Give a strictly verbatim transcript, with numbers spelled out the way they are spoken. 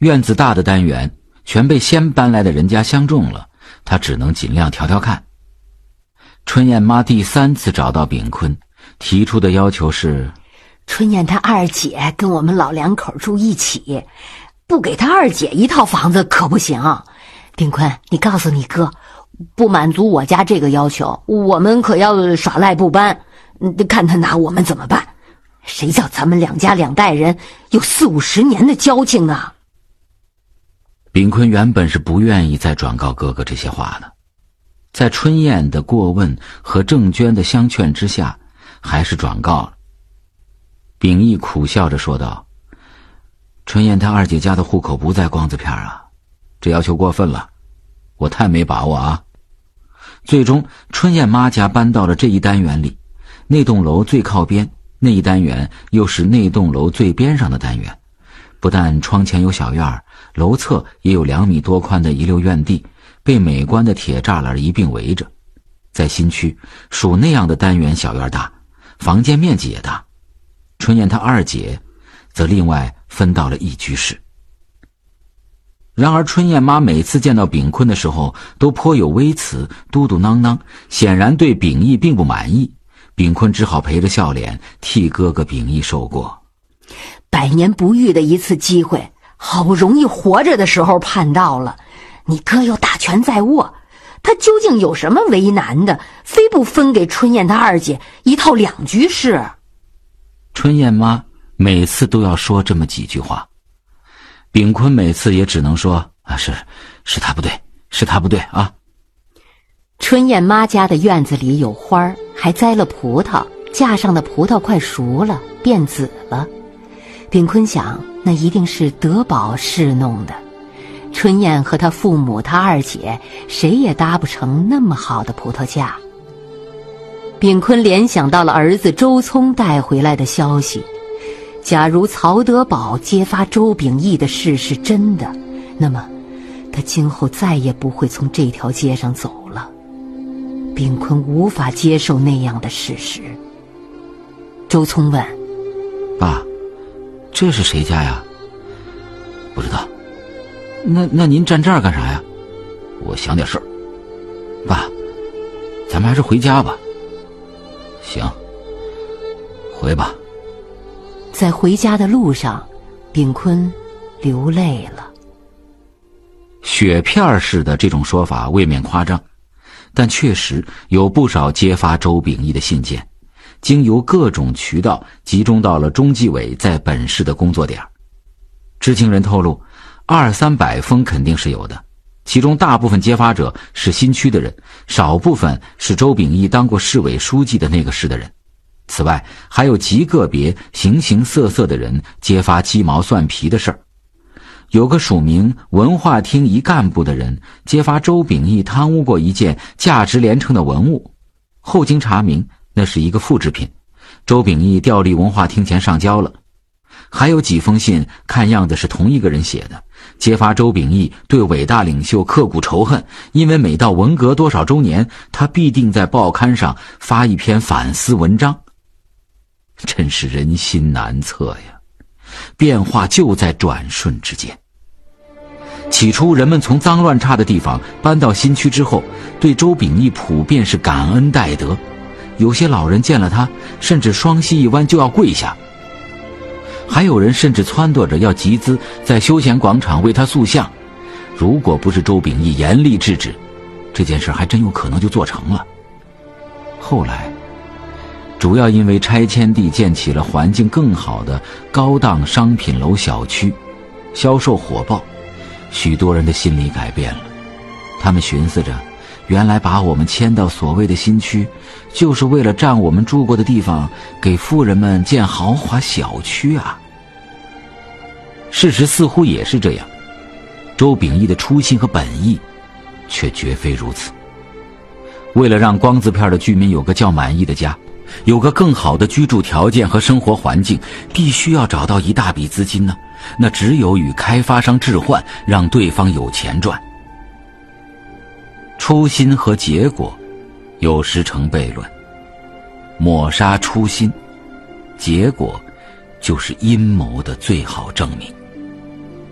院子大的单元全被先搬来的人家相中了，他只能尽量调调看。春燕妈第三次找到炳坤，提出的要求是： 春燕她二姐跟我们老两口住一起，不给她二姐一套房子可不行。炳坤，你告诉你哥，不满足我家这个要求，我们可要耍赖不搬，看他拿我们怎么办。谁叫咱们两家两代人有四五十年的交情呢？ 炳坤原本是不愿意再转告哥哥这些话的，在春燕的过问和郑娟的相劝之下，还是转告了。秉义苦笑着说道：春燕她二姐家的户口不在光字片啊，这要求过分了，我太没把握啊。最终春燕妈家搬到了这一单元里，那栋楼最靠边，那一单元又是那栋楼最边上的单元，不但窗前有小院，楼侧也有两米多宽的一溜院地，被美观的铁栅栏一并围着。在新区，属那样的单元小院大，房间面积也大。春燕她二姐则另外分到了一居室。然而春燕妈每次见到炳坤的时候都颇有微词，嘟嘟囔囔，显然对秉义并不满意。炳坤只好陪着笑脸替哥哥秉义受过。 百年不遇的一次机会，好不容易活着的时候盼到了，你哥又大权在握，他究竟有什么为难的，非不分给春燕他二姐一套两居室？ 春燕妈每次都要说这么几句话，炳坤每次也只能说啊，是是他不对，是他不对啊。 春燕妈家的院子里有花，还栽了葡萄，架上的葡萄快熟了，变紫了。炳坤想，那一定是德宝侍弄的。春燕和他父母他二姐谁也搭不成那么好的葡萄架。炳坤联想到了儿子周聪带回来的消息，假如曹德宝揭发周秉义的事是真的，那么他今后再也不会从这条街上走了。炳坤无法接受那样的事实。周聪问： 爸，这是谁家呀？不知道。那那您站这儿干啥呀？我想点事儿。爸，咱们还是回家吧。行，回吧。 在回家的路上，炳坤流泪了。 雪片式的这种说法未免夸张，但确实有不少揭发周秉义的信件，经由各种渠道集中到了中纪委在本市的工作点。知情人透露，二三百封肯定是有的，其中大部分揭发者是新区的人，少部分是周秉义当过市委书记的那个市的人。此外，还有极个别形形色色的人揭发鸡毛蒜皮的事儿。有个署名文化厅一干部的人揭发周秉义贪污过一件价值连城的文物，后经查明那是一个复制品，周秉义调离文化厅前上交了。还有几封信看样子是同一个人写的，揭发周秉义对伟大领袖刻骨仇恨，因为每到文革多少周年，他必定在报刊上发一篇反思文章。真是人心难测呀，变化就在转瞬之间。起初人们从脏乱差的地方搬到新区之后，对周秉义普遍是感恩戴德，有些老人见了他甚至双膝一弯就要跪下，还有人甚至撺掇着要集资在休闲广场为他塑像。如果不是周秉义严厉制止，这件事还真有可能就做成了。后来主要因为拆迁地建起了环境更好的高档商品楼小区，销售火爆，许多人的心理改变了。他们寻思着，原来把我们迁到所谓的新区，就是为了占我们住过的地方给富人们建豪华小区啊。事实似乎也是这样，周秉义的初心和本意却绝非如此。为了让光字片的居民有个较满意的家，有个更好的居住条件和生活环境，必须要找到一大笔资金呢，那只有与开发商置换，让对方有钱赚。初心和结果有时成悖论，抹杀初心，结果就是阴谋的最好证明。